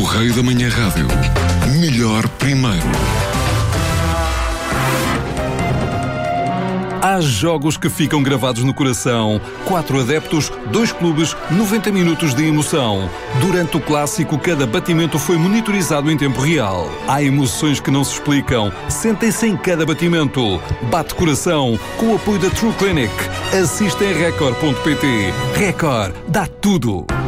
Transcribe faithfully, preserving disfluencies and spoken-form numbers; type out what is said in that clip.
Correio da Manhã Rádio. Melhor primeiro. Há jogos que ficam gravados no coração. Quatro adeptos, dois clubes, noventa minutos de emoção. Durante o clássico, cada batimento foi monitorizado em tempo real. Há emoções que não se explicam. Sentem-se em cada batimento. Bate coração, com o apoio da True Clinic. Assista em record ponto pt. Record, dá tudo.